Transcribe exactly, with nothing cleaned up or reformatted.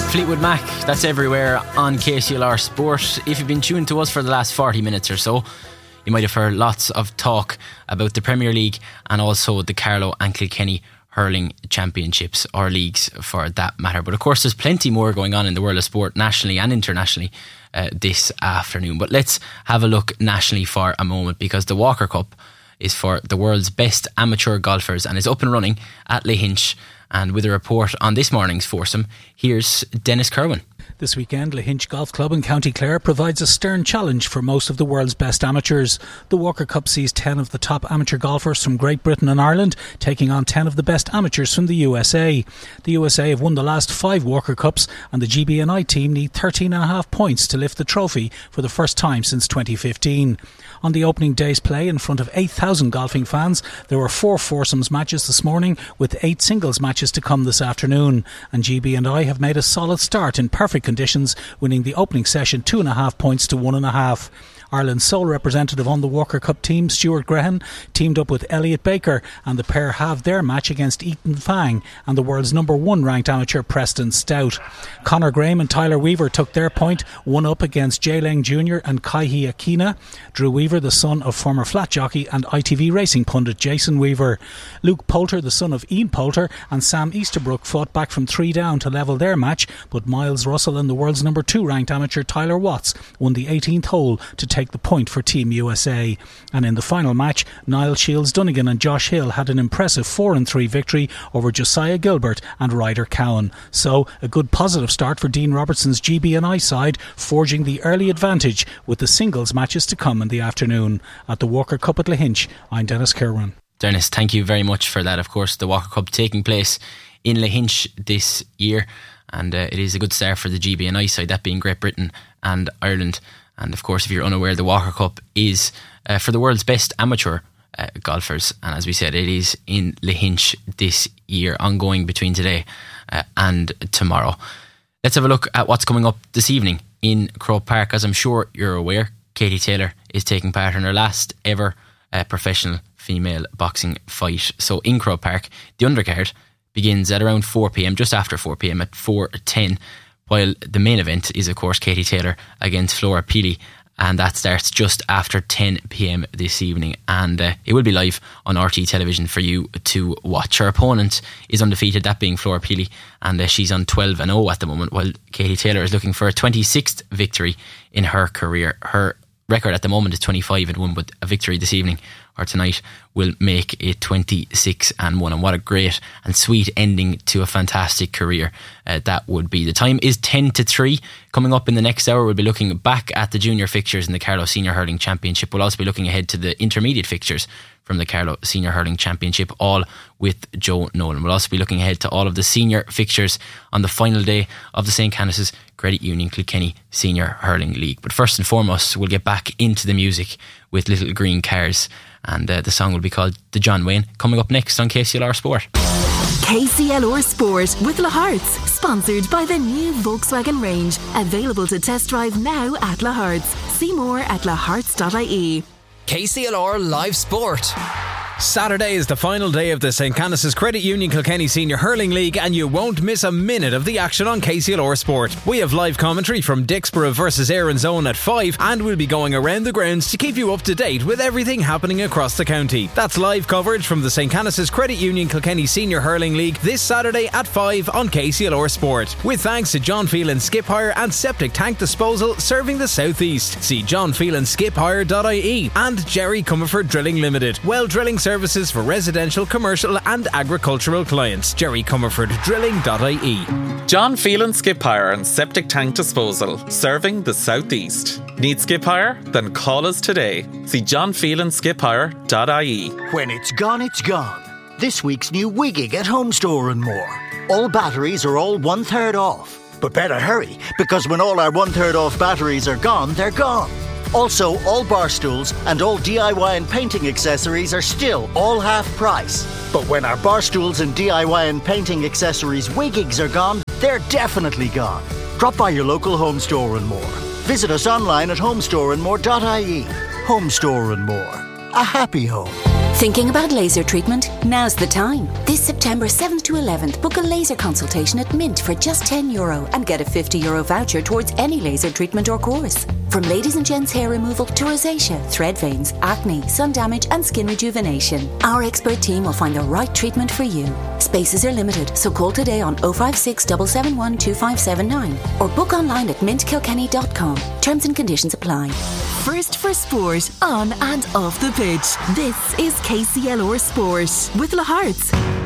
Fleetwood Mac, that's everywhere on K C L R Sport. If you've been tuned to us for the last forty minutes or so, you might have heard lots of talk about the Premier League and also the Carlow and Kilkenny hurling championships, or leagues for that matter. But of course there's plenty more going on in the world of sport, nationally and internationally, uh, this afternoon. But let's have a look nationally for a moment, because the Walker Cup is for the world's best amateur golfers and is up and running at Lahinch. And with a report on this morning's foursome, here's Dennis Kerwin. This weekend, Lahinch Golf Club in County Clare provides a stern challenge for most of the world's best amateurs. The Walker Cup sees ten of the top amateur golfers from Great Britain and Ireland taking on ten of the best amateurs from the U S A. The U S A have won the last five Walker Cups, and the G B N I team need thirteen and a half points to lift the trophy for the first time since twenty fifteen. On the opening day's play in front of eight thousand golfing fans, there were four foursomes matches this morning, with eight singles matches to come this afternoon. And G B and I have made a solid start in perfect conditions, winning the opening session two and a half points to one and a half. Ireland's sole representative on the Walker Cup team, Stuart Graham, teamed up with Elliot Baker, and the pair have their match against Ethan Fang and the world's number one ranked amateur Preston Stout. Conor Graham and Tyler Weaver took their point, one up against Jay Leng Junior and Kaihi Akina. Drew Weaver, the son of former flat jockey and I T V racing pundit Jason Weaver. Luke Poulter, the son of Ian Poulter, and Sam Easterbrook fought back from three down to level their match, but Miles Russell and the world's number two ranked amateur Tyler Watts won the eighteenth hole to take the point for Team U S A. And in the final match, Niall Shields Dunnigan and Josh Hill had an impressive four and three victory over Josiah Gilbert and Ryder Cowan. So a good positive start for Dean Robertson's G B and I side, forging the early advantage with the singles matches to come in the afternoon. At the Walker Cup at Lahinch, I'm Dennis Kerwin. Dennis, thank you very much for that. Of course, the Walker Cup taking place in Lahinch this year, and uh, it is a good start for the G B and I side, that being Great Britain and Ireland. And of course, if you're unaware, the Walker Cup is uh, for the world's best amateur uh, golfers. And as we said, it is in Lahinch this year, ongoing between today uh, and tomorrow. Let's have a look at what's coming up this evening in Croke Park. As I'm sure you're aware, Katie Taylor is taking part in her last ever uh, professional female boxing fight. So in Croke Park, the undercard begins at around four p.m, just after four p.m, at four ten, while the main event is, of course, Katie Taylor against Flora Peely, and that starts just after ten p.m. this evening, and uh, it will be live on R T television for you to watch. Her opponent is undefeated, that being Flora Peely, and uh, she's on twelve and oh at the moment, while Katie Taylor is looking for a twenty-sixth victory in her career. Her record at the moment is twenty-five and one, but a victory this evening or tonight will make it twenty-six and one, and what a great and sweet ending to a fantastic career uh, that would be. The time is ten to three. Coming up in the next hour, we'll be looking back at the junior fixtures in the Carlow Senior Hurling Championship. We'll also be looking ahead to the intermediate fixtures from the Carlow Senior Hurling Championship, all with Joe Nolan. We'll also be looking ahead to all of the senior fixtures on the final day of the Saint Canice's Credit Union Kilkenny Senior Hurling League. But first and foremost, we'll get back into the music with Little Green Cars, and uh, the song will be called The John Wayne, coming up next on K C L R Sport. K C L R Sport with La Hearts, sponsored by the new Volkswagen range, available to test drive now at La Hearts. See more at la hearts dot I E. K C L R Live Sport. Saturday is the final day of the Saint Canice's Credit Union Kilkenny Senior Hurling League, and you won't miss a minute of the action on K C L R Sport. We have live commentary from Dixborough versus Erin's Own at five, and we'll be going around the grounds to keep you up to date with everything happening across the county. That's live coverage from the Saint Canice's Credit Union Kilkenny Senior Hurling League this Saturday at five on K C L R Sport. With thanks to John Phelan Skip Hire and Septic Tank Disposal, serving the South East. See john phelan skip hire dot I E. And Jerry Comerford Drilling Limited. Well drilling services for residential, commercial and agricultural clients. jerry comerford drilling dot I E. John Phelan Skip Hire and Septic Tank Disposal, serving the South East. Need skip hire? Then call us today. See john phelan skip hire dot I E. When it's gone, it's gone. This week's new Wigging at Home Store and More. All batteries are all one third off. But better hurry, because when all our one third off batteries are gone, they're gone. Also, all bar stools and all D I Y and painting accessories are still all half price. But when our bar stools and D I Y and painting accessories Wiggings are gone, they're definitely gone. Drop by your local Home Store and More. Visit us online at home store and more dot I E. Home Store and More. A happy home. Thinking about laser treatment? Now's the time. This September seventh to eleventh, book a laser consultation at Mint for just ten euro and get a fifty euro voucher towards any laser treatment or course. From ladies and gents hair removal to rosacea, thread veins, acne, sun damage and skin rejuvenation, our expert team will find the right treatment for you. Spaces are limited, so call today on oh five six, seven seven one, two five seven nine or book online at mint kilkenny dot com. Terms and conditions apply. First for sport, on and off the pitch. This is K C L R Sport with Le Hearts.